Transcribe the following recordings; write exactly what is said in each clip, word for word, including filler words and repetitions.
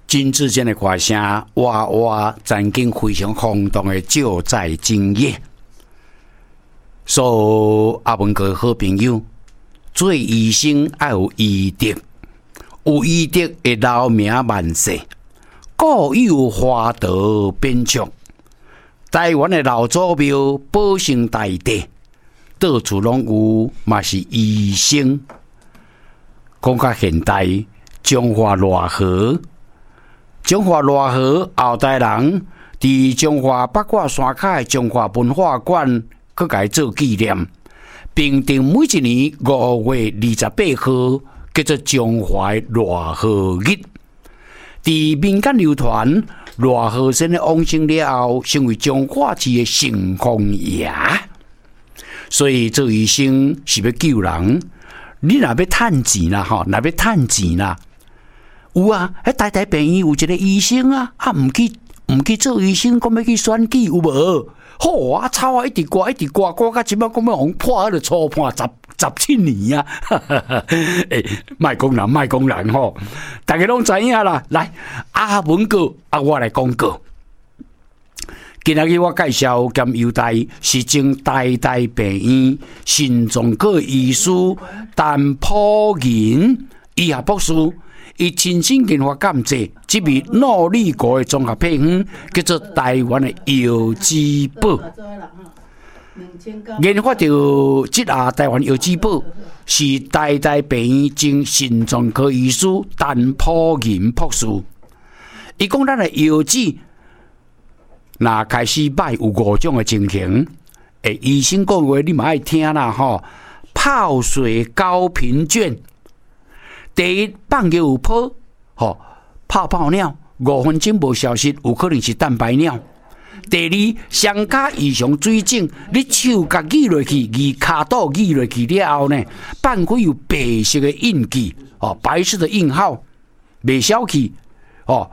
金之间的歌声，哇哇，曾经非常轰动的救灾经验。所以阿文哥好朋友，做医生要有医德，有医德会留名万世，各有花德鞭长。台湾的老祖庙保生大帝，到处拢有，嘛是医生。讲到现代，中华热河。中华热河后代人伫中华八卦山脚的中华文化馆，佮改做纪念，并定每一年五月二十八号叫做中华热河日。伫民间流传，热河线的往生了后，成为彰化市的圣公爷。所以做医生是要救人，你若要趁钱啦，吼，若要趁钱啦。有啊，喺台大病院有一个医生啊，啊唔去唔去做医生，讲要去选举有无？好啊，草啊一直刮一直刮，刮到即摆讲要互破迄个初判十十七年啊！诶，卖讲人，卖讲人吼，大家拢知影啦。来，阿文哥，啊我来讲过。今仔日我介绍兼优待是正台大病院心脏科医师陈普银医学博士。伊亲身研发感谢这味诺丽果的综合配方，叫做台湾的药之宝。研发到这下台湾药之宝，是台大病院经心脏科医师陈普银博士。伊讲咱的药剂，若开始摆有五种的情形。诶，医生讲话你嘛爱听啦吼。泡水高频卷。第一，放尿有泡，吼泡泡尿五分钟无消失，有可能是蛋白尿。第二，双脚异常水肿，你手甲举落去，二骹肚举落去了后呢，伴会有白色的印记，哦，白色的印号，未消去，哦。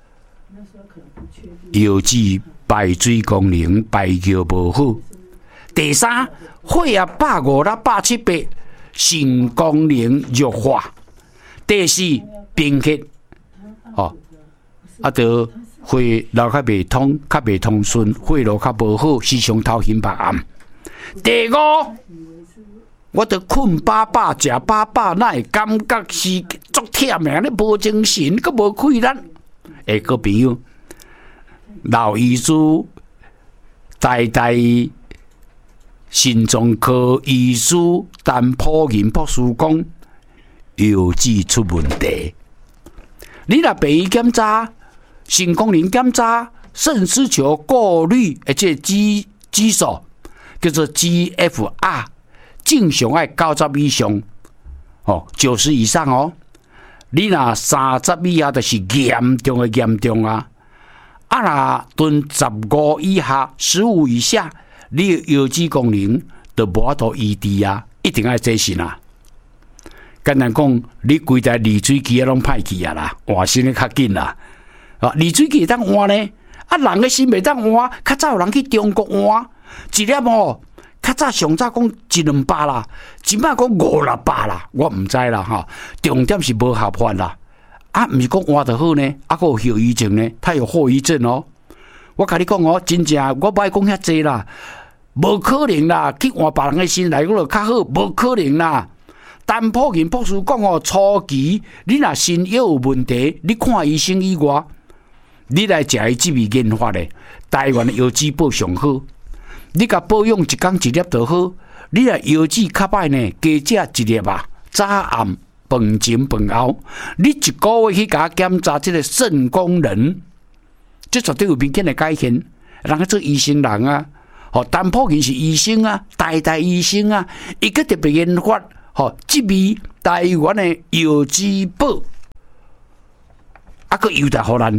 药剂排水功能排尿无好。第三，血压百五啦百七八，肾功能弱化。第四，贫血，哦，啊，得血流较袂通，较袂通顺，血路较无好，时常头晕目暗。第五，我得困饱饱，食饱饱，哪会感觉是足忝的，你无精神，佮无气力。诶，各朋友，老医师台大心脏科医师陈普银博士讲。药剂出问题，你若病院检查、肾功能检查、肾丝球过滤，而且指指数叫做 G F R， 正常爱九十以上，哦，九十以上哦。你若三十以下，就是严重的严重啊。啊，若蹲十五以下、十五以下，你的药剂功能就无法度医治啊，一定要执行啊。简单讲，你规台离水机啊，拢歹去啊啦，换新的较紧啦。啊，离水机当换呢，啊，人的心袂当换，较早有人去中国换，一粒哦，较早上早讲一两百啦，即摆讲五六百啦，我唔知啦哈。重点是无合法啦，啊，唔是讲换得好呢，啊，有后遗症呢，它有后遗症哦。我甲你讲哦，真正我不爱讲遐济啦，无可能啦，去换别人的心来，我就较好，无可能啦。陈普银博士讲哦，初期你若心药有问题，你看医生以外，你来食伊即味研发的台湾的药剂保上好。你甲保养一工一粒就好。你若药剂较歹呢，加食一粒啊，早暗饭前饭后，你一个月去甲检查这个肾功能，这绝对有明显的改善。人家做医生人啊，哦，陈普银是医生啊，台大医生啊，伊个特别研发。吼，即味台湾的药之宝，啊，佮优待互咱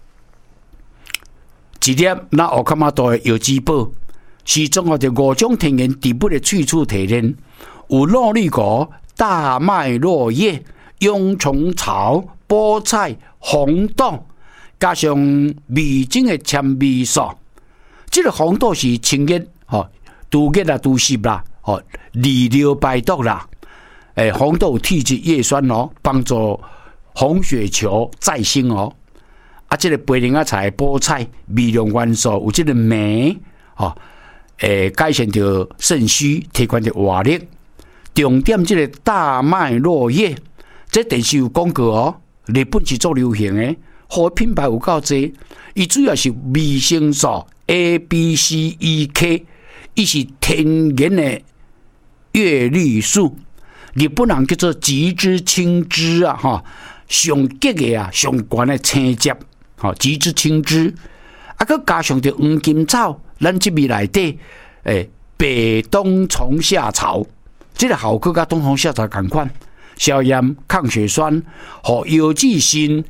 一粒那乌卡马多的药之宝，是综合着五种天然植物的去除提炼，有诺丽果、大麦落叶、蛹虫草、菠菜、红豆，加上味精的纤维素。这个红豆是清热，吼，除热啦、除湿啦，吼，利尿排毒啦。诶，红豆有体质叶酸哦，帮助红血球再生哦。 啊，这个白灵仔菜、菠菜、微量元素有这个镁，吼，诶，改善着肾虚，提高着活力。重点这个大麦落叶，这电视有广告哦，日本是做流行的，好品牌有够济。伊主要是维生素 A、B、C、E、K， 伊是天然的叶绿素，日本人叫做极之青汁啊，哈，上吉的啊，上悬的青汁，哈，极之青汁，啊，佮加上着黄金草，咱这边内底，诶，北冬虫夏草，这个效果甲冬虫夏草同款，消炎、抗血栓，和腰子肾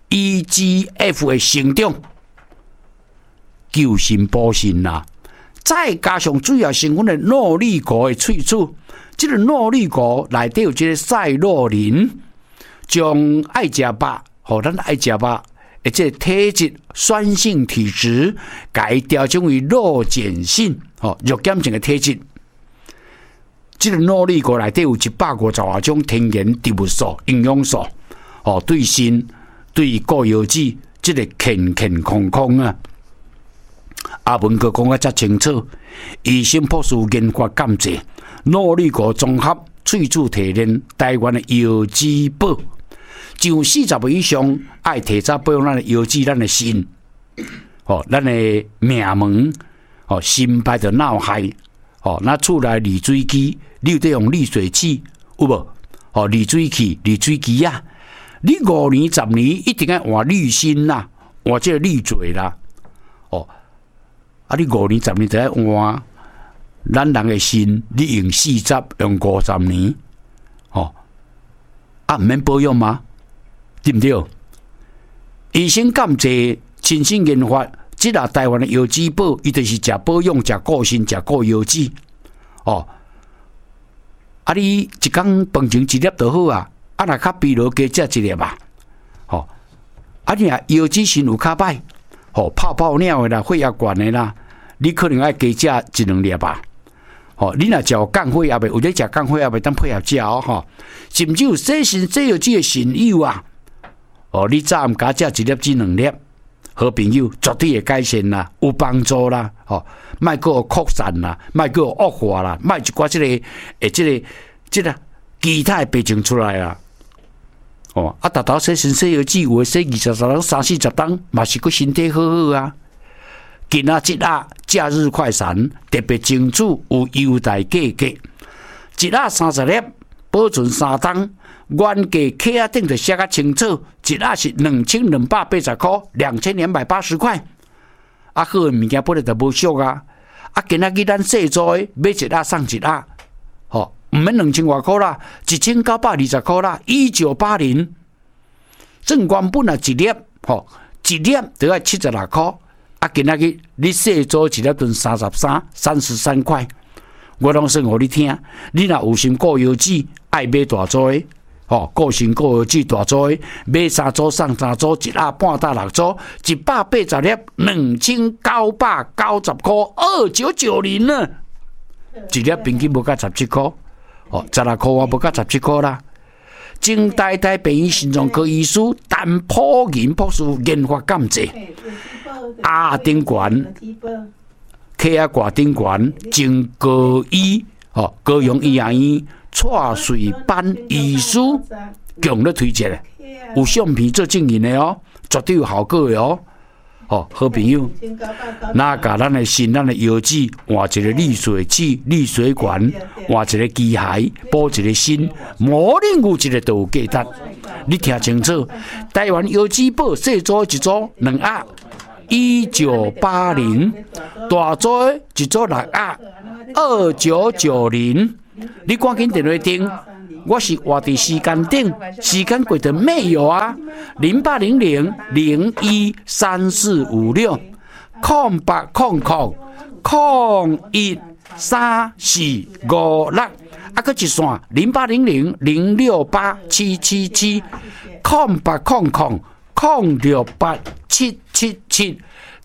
E G F 的成长。救肾补肾啦，再加上主要成分的诺丽果的萃取，这个诺丽果内底有这个赛洛林，将爱食肉，吼，咱爱食肉，而且体质酸性体质，改调整为弱碱性，吼，弱碱性的体质。这个诺丽果内底有一百五十多种天然植物素、营养素，吼，对肾、对骨腰子，这个健健康康啊。阿文哥讲啊，遮清楚。医生博士研发感谢诺丽果综合萃取提炼台湾的腰子宝，上四十岁以上爱提早保养咱的腰子、咱的肾，哦，咱的命门，哦，心肺的脑海，哦，那厝内滤水机，你有得用滤水器有无？哦，滤水器、滤水机啊，你五年、十年一定要换滤芯啦，换这个滤嘴啦，哦。啊！你五年、十年就要换，咱人的心，你用四十、用五十年，哦，啊，唔免保养吗？对不对？医生感谢亲身研发，即个台湾的腰子宝，伊就是食保养、食固身、食固腰子，哦。啊，你一工饭前一粒就好啊，啊，若较疲劳加食一粒吧，哦。啊，你若腰子身有较歹。哦，泡泡尿的啦，血压高的啦，你可能要加食一两粒吧。哦，你若食降血压的，有咧食降血压的，当配合食哦，吼。甚至有洗肾洗药剂的腎友啊，哦，你早暗加食一粒至两粒，好朋友绝对会改善啦，有帮助啦。哦，莫个扩散啦，莫个恶化啦，莫一寡即个诶，即个即个其他的病症出来啦。哦，啊，达到洗肾洗药剂，有诶洗二十三档、三四十档，嘛是个身体好好啊。今仔日啊，假日快闪特别精注有优待价格，一盒三十粒，保存三档，原价客仔顶就写较清楚，一盒是两千两百八十块，两千两百八十块。啊，好诶物件本来就无俗啊，啊，今仔日咱细做诶，买一盒送一盒。吼，唔免两千外块啦，一千九百二十块啦，一九八零。正原本啊一粒，吼，一粒就要七十六块，啊，今仔日你细做一粒吨三十三，三十三块。我拢算互你听，你若有心顾腰子，爱买大组的，吼，顾心顾腰子大组的，买三组送三组，一盒半打六组，一百八十粒，两千九百九十块，二九九零呢。一粒平均无甲十七块，哦，十六块我无甲十七块啦。正大台病院心脏科医师陈普银博士研发感谢，阿顶管、K 啊挂顶管、正高医、哦高雄医院、蔡水班医师强烈推荐的，有相片做证明的哦，绝对有效果的哦。哦，好朋友，那甲咱的肾、咱的腰子换一个滤水器、滤水管，换一个机械，补一个肾，无论有一个都有价值。你听清楚，台湾腰子宝细组一组两盒，一九八零；大组一组六盒，二九九零。你赶紧电话订。我是活伫时间顶，时间过得没有啊？零八零零零一三四五六，空八空空空一三四五六，啊，搁一线零八零零零六八七七七，空八空空空六八七七七。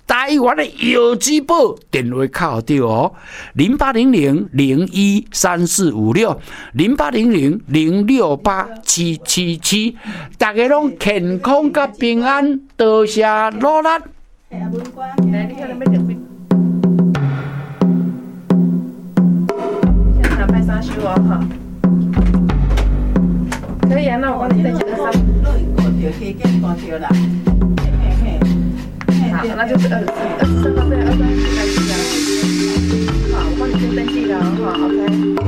台湾的药之宝电话靠到哦，零八零零零一三四五六，零八零零零六八七七七，大家拢健康甲平安，多谢努力。 来，你看你要准备。现在拍三修哦，哈。可以啊，那我帮你登记个三。好，那就是二十四，二十三号对，二十三号登记啊。好，我帮你先登记了，哈 ，OK。